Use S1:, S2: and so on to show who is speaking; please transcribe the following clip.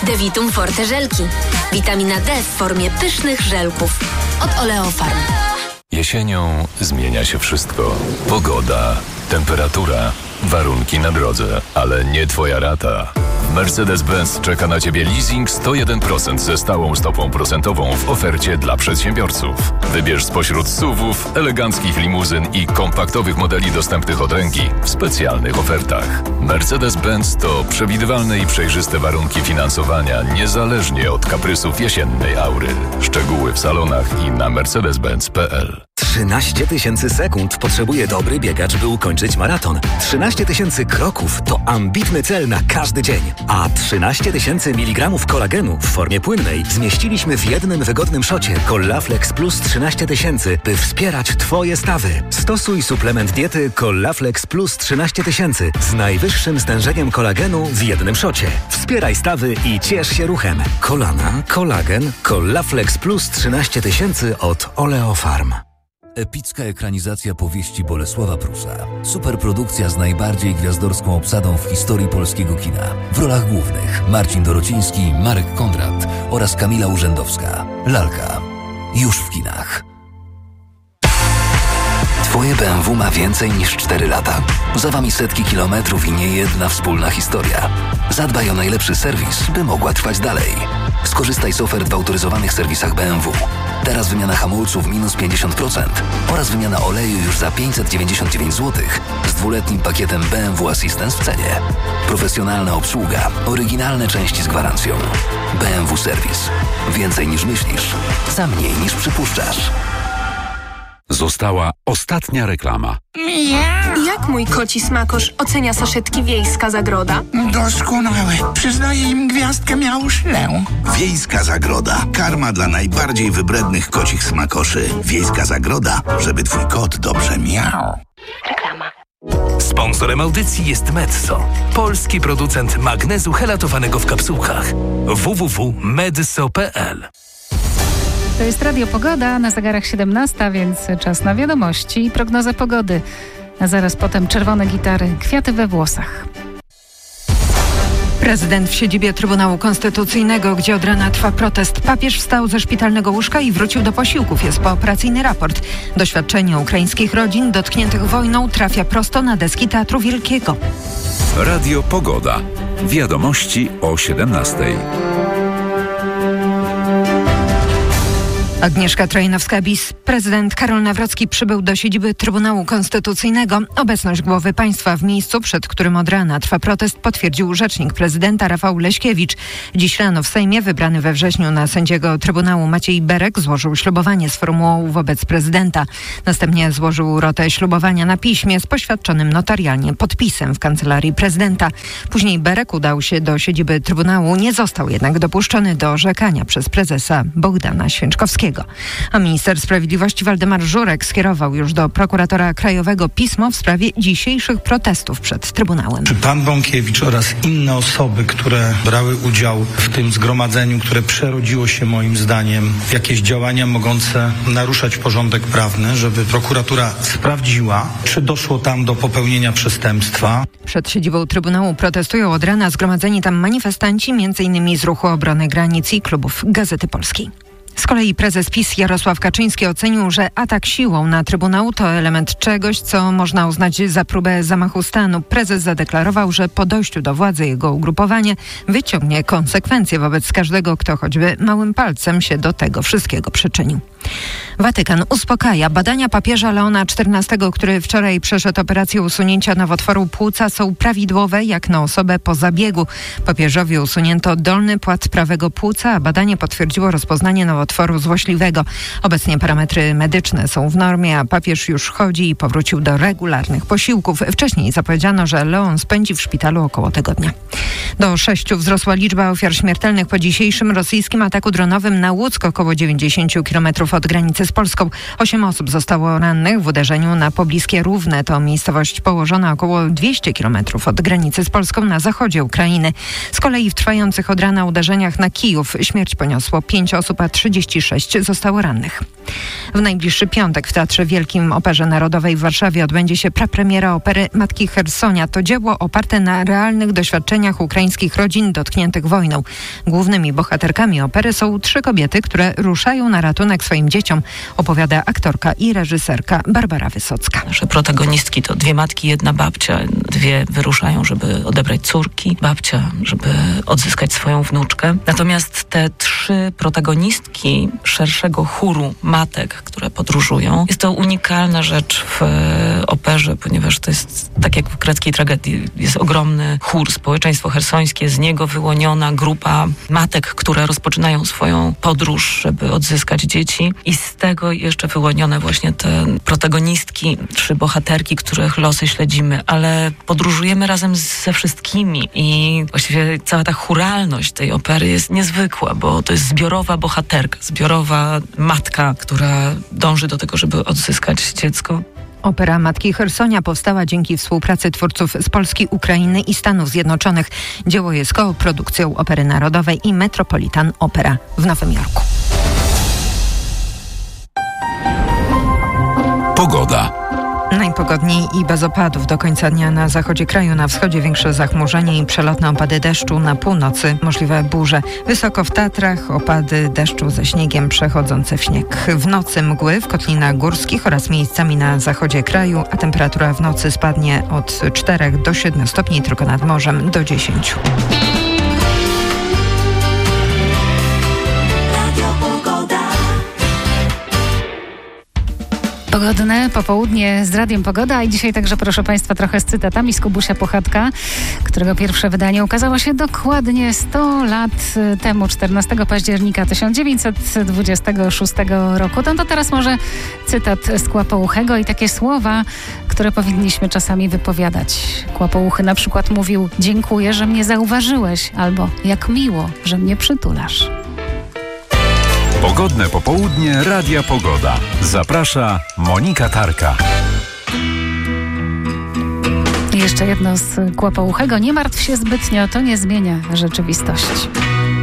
S1: Devitum Forte żelki. Witamina D w formie pysznych żelków. Od Oleofarm.
S2: Jesienią zmienia się wszystko. Pogoda, temperatura, warunki na drodze, ale nie Twoja rata. Mercedes-Benz czeka na Ciebie leasing 101% ze stałą stopą procentową w ofercie dla przedsiębiorców. Wybierz spośród SUV-ów, eleganckich limuzyn i kompaktowych modeli dostępnych od ręki w specjalnych ofertach. Mercedes-Benz to przewidywalne i przejrzyste warunki finansowania niezależnie od kaprysów jesiennej aury. Szczegóły w salonach i na mercedes-benz.pl.
S3: 13 000 sekund potrzebuje dobry biegacz, by ukończyć maraton. 13 000 kroków to ambitny cel na każdy dzień. A 13 000 mg kolagenu w formie płynnej zmieściliśmy w jednym wygodnym szocie Collaflex Plus 13 000, by wspierać Twoje stawy. Stosuj suplement diety Collaflex Plus 13 000 z najwyższym stężeniem kolagenu w jednym szocie. Wspieraj stawy i ciesz się ruchem. Kolana, kolagen, Collaflex Plus 13 000 od Oleofarm.
S4: Epicka ekranizacja powieści Bolesława Prusa. Superprodukcja z najbardziej gwiazdorską obsadą w historii polskiego kina. W rolach głównych Marcin Dorociński, Marek Kondrat oraz Kamila Urzędowska. Lalka. Już w kinach. Twoje BMW ma więcej niż 4 lata. Za Wami setki kilometrów i niejedna wspólna historia. Zadbaj o najlepszy serwis, by mogła trwać dalej. Skorzystaj z ofert w autoryzowanych serwisach BMW. Teraz wymiana hamulców minus 50% oraz wymiana oleju już za 599 zł z 2-letnim pakietem BMW Assistance w cenie. Profesjonalna obsługa, oryginalne części z gwarancją. BMW Serwis. Więcej niż myślisz, za mniej niż przypuszczasz.
S5: Została ostatnia reklama.
S6: Jak mój koci smakosz ocenia saszetki Wiejska Zagroda?
S7: Doskonałe. Przyznaję im gwiazdkę miałszlę. Wiejska Zagroda. Karma dla najbardziej wybrednych kocich smakoszy. Wiejska Zagroda, żeby twój kot dobrze miał.
S6: Reklama.
S8: Sponsorem audycji jest Medzo, polski producent magnezu helatowanego w kapsułkach. www.medzo.pl.
S9: To jest Radio Pogoda, na zegarach 17, więc czas na wiadomości i prognozę pogody. A zaraz potem czerwone gitary, kwiaty we włosach.
S10: Prezydent w siedzibie Trybunału Konstytucyjnego, gdzie od rana trwa protest. Papież wstał ze szpitalnego łóżka i wrócił do posiłków. Jest pooperacyjny raport. Doświadczenie ukraińskich rodzin dotkniętych wojną trafia prosto na deski Teatru Wielkiego.
S5: Radio Pogoda. Wiadomości o 17:00.
S10: Agnieszka Trojanowska-Bis. Prezydent Karol Nawrocki przybył do siedziby Trybunału Konstytucyjnego. Obecność głowy państwa w miejscu, przed którym od rana trwa protest, potwierdził rzecznik prezydenta Rafał Leśkiewicz. Dziś rano w Sejmie wybrany we wrześniu na sędziego Trybunału Maciej Berek złożył ślubowanie z formułą wobec prezydenta. Następnie złożył rotę ślubowania na piśmie z poświadczonym notarialnie podpisem w kancelarii prezydenta. Później Berek udał się do siedziby Trybunału, nie został jednak dopuszczony do orzekania przez prezesa Bogdana Święczkowskiego. A minister sprawiedliwości Waldemar Żurek skierował już do prokuratora krajowego pismo w sprawie dzisiejszych protestów przed Trybunałem.
S11: Czy pan Bąkiewicz oraz inne osoby, które brały udział w tym zgromadzeniu, które przerodziło się moim zdaniem w jakieś działania mogące naruszać porządek prawny, żeby prokuratura sprawdziła, czy doszło tam do popełnienia przestępstwa?
S10: Przed siedzibą Trybunału protestują od rana zgromadzeni tam manifestanci, m.in. z Ruchu Obrony Granic i klubów Gazety Polskiej. Z kolei prezes PiS Jarosław Kaczyński ocenił, że atak siłą na Trybunał to element czegoś, co można uznać za próbę zamachu stanu. Prezes zadeklarował, że po dojściu do władzy jego ugrupowanie wyciągnie konsekwencje wobec każdego, kto choćby małym palcem się do tego wszystkiego przyczynił. Watykan uspokaja. Badania papieża Leona XIV, który wczoraj przeszedł operację usunięcia nowotworu płuca, są prawidłowe jak na osobę po zabiegu. Papieżowi usunięto dolny płat prawego płuca, a badanie potwierdziło rozpoznanie nowotworu złośliwego. Obecnie parametry medyczne są w normie, a papież już chodzi i powrócił do regularnych posiłków. Wcześniej zapowiedziano, że Leon spędzi w szpitalu około tygodnia. Do 6 wzrosła liczba ofiar śmiertelnych po dzisiejszym rosyjskim ataku dronowym na Łuck, około 90 km od granicy z z Polską. 8 osób zostało rannych w uderzeniu na pobliskie Równe. To miejscowość położona około 200 km od granicy z Polską na zachodzie Ukrainy. Z kolei w trwających od rana uderzeniach na Kijów śmierć poniosło 5 osób, a 36 zostało rannych. W najbliższy piątek w Teatrze Wielkim Operze Narodowej w Warszawie odbędzie się prapremiera opery Matki Chersonia. To dzieło oparte na realnych doświadczeniach ukraińskich rodzin dotkniętych wojną. Głównymi bohaterkami opery są 3 kobiety, które ruszają na ratunek swoim dzieciom, opowiada aktorka i reżyserka Barbara Wysocka.
S12: Nasze protagonistki to 2 matki, 1 babcia. 2 wyruszają, żeby odebrać córki. Babcia, żeby odzyskać swoją wnuczkę. Natomiast te 3 protagonistki szerszego chóru matek, które podróżują, jest to unikalna rzecz w operze, ponieważ to jest tak jak w greckiej tragedii. Jest ogromny chór, społeczeństwo chersońskie, z niego wyłoniona grupa matek, które rozpoczynają swoją podróż, żeby odzyskać dzieci i z tego jeszcze wyłonione właśnie te protagonistki, 3 bohaterki, których losy śledzimy, ale podróżujemy razem ze wszystkimi i właściwie cała ta chóralność tej opery jest niezwykła, bo to jest zbiorowa bohaterka, zbiorowa matka, która dąży do tego, żeby odzyskać dziecko.
S10: Opera Matki Chersonia powstała dzięki współpracy twórców z Polski, Ukrainy i Stanów Zjednoczonych. Dzieło jest koprodukcją Opery Narodowej i Metropolitan Opera w Nowym Jorku.
S5: Pogoda.
S10: Najpogodniej i bez opadów do końca dnia na zachodzie kraju, na wschodzie większe zachmurzenie i przelotne opady deszczu, na północy możliwe burze. Wysoko w Tatrach opady deszczu ze śniegiem przechodzące w śnieg. W nocy mgły w kotlinach górskich oraz miejscami na zachodzie kraju, a temperatura w nocy spadnie od 4 do 7 stopni, tylko nad morzem do 10.
S9: Pogodne popołudnie z Radiem Pogoda i dzisiaj także, proszę Państwa, trochę z cytatami z Kubusia Puchatka, którego pierwsze wydanie ukazało się dokładnie 100 lat temu, 14 października 1926 roku. To teraz może cytat z Kłapouchego i takie słowa, które powinniśmy czasami wypowiadać. Kłapouchy na przykład mówił: dziękuję, że mnie zauważyłeś, albo jak miło, że mnie przytulasz.
S5: Pogodne popołudnie Radia Pogoda. Zaprasza Monika Tarka.
S9: Jeszcze jedno z Kłapouchego. Nie martw się zbytnio, to nie zmienia rzeczywistości.